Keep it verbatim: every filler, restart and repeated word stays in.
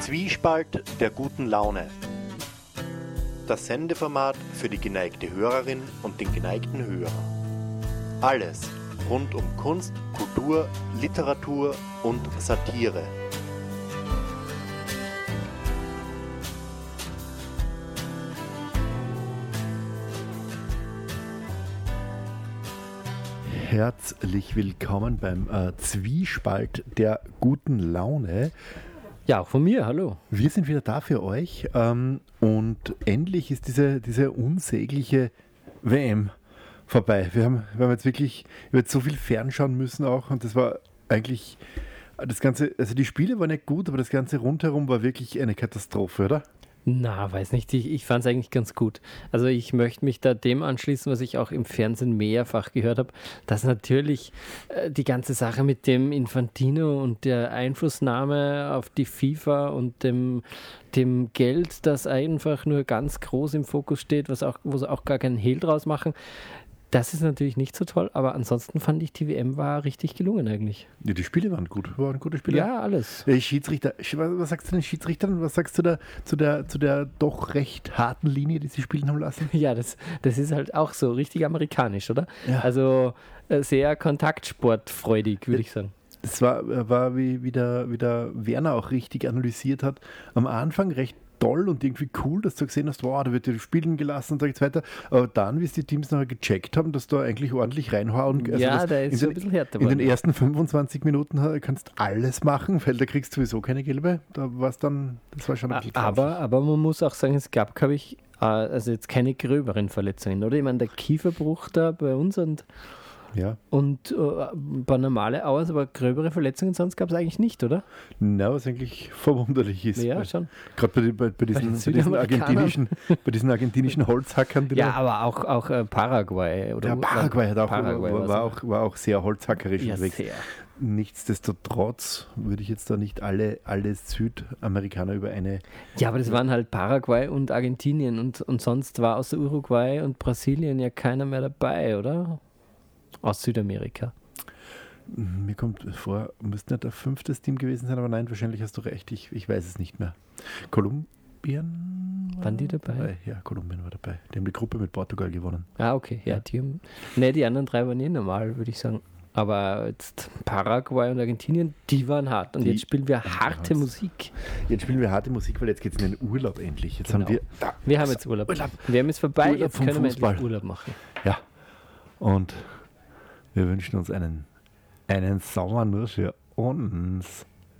Zwiespalt der guten Laune. Das Sendeformat für die geneigte Hörerin und den geneigten Hörer. Alles rund um Kunst, Kultur, Literatur und Satire. Herzlich willkommen beim äh, Zwiespalt der guten Laune. Ja, auch von mir, hallo. Wir sind wieder da für euch ähm, und endlich ist diese, diese unsägliche W M vorbei. Wir haben, wir haben jetzt wirklich wir haben jetzt so viel fernschauen müssen auch und das war eigentlich das Ganze, also die Spiele waren nicht gut, aber das Ganze rundherum war wirklich eine Katastrophe, oder? Na, weiß nicht, ich, ich fand es eigentlich ganz gut. Also ich möchte mich da dem anschließen, was ich auch im Fernsehen mehrfach gehört habe, dass natürlich äh, die ganze Sache mit dem Infantino und der Einflussnahme auf die FIFA und dem, dem Geld, das einfach nur ganz groß im Fokus steht, was auch, wo sie auch gar keinen Hehl draus machen, das ist natürlich nicht so toll, aber ansonsten fand ich, die W M war richtig gelungen eigentlich. Ja, die Spiele waren gut, waren gute Spiele. Ja, alles. Die Schiedsrichter, was sagst du den Schiedsrichtern? Was sagst du da zu der, zu der doch recht harten Linie, die sie spielen haben lassen? Ja, das, das ist halt auch so richtig amerikanisch, oder? Ja. Also äh, sehr kontaktsportfreudig, würde ich sagen. Es war, war wie, wie, der, wie der Werner auch richtig analysiert hat, am Anfang recht toll und irgendwie cool, dass du gesehen hast, wow, da wird dir spielen gelassen und da geht's weiter. Aber dann, wie es die Teams nachher gecheckt haben, dass da eigentlich ordentlich reinhauen. Also ja, da ist in so den, ein bisschen härter in geworden. den ersten fünfundzwanzig Minuten kannst du alles machen, weil da kriegst du sowieso keine gelbe. Da war es dann, das war schon ein bisschen aber, aber man muss auch sagen, es gab, glaube ich, also jetzt keine gröberen Verletzungen, oder? Ich meine, der Kieferbruch da bei uns und Ja. Und äh, ein paar normale Hours, aber gröbere Verletzungen sonst gab es eigentlich nicht, oder? Na, was eigentlich verwunderlich ist. Ja, schon. Gerade bei, bei, bei, diesen, Bei den bei, diesen Südamerikanern. argentinischen, bei diesen argentinischen Holzhackern. Die Ja, da, aber auch, auch äh, Paraguay. Oder ja, Paraguay, hat auch, Paraguay war, war, auch, war auch sehr holzhackerisch ja, unterwegs. sehr. Nichtsdestotrotz würde ich jetzt da nicht alle, alle Südamerikaner über eine... Ja, aber das waren halt Paraguay und Argentinien und, und sonst war außer Uruguay und Brasilien ja keiner mehr dabei, oder? Aus Südamerika. Mir kommt vor, müsste nicht ein fünftes Team gewesen sein, aber nein, wahrscheinlich hast du recht, ich, ich weiß es nicht mehr. Kolumbien war Waren die dabei? Ja, Kolumbien war dabei. Die haben die Gruppe mit Portugal gewonnen. Ah, okay. Ja, Ja. die haben, ne, die anderen drei waren eh normal, würde ich sagen. Aber jetzt Paraguay und Argentinien, die waren hart. Und Die jetzt spielen wir waren harte hart. Musik. Jetzt spielen wir harte Musik, weil jetzt geht es in den Urlaub endlich. Jetzt Genau. haben wir... Da, Wir haben jetzt Urlaub. Urlaub. W M ist vorbei, Urlaub jetzt vom können wir Fußball. endlich Urlaub machen. Ja, und wir wünschen uns einen, einen Sommer nur für uns.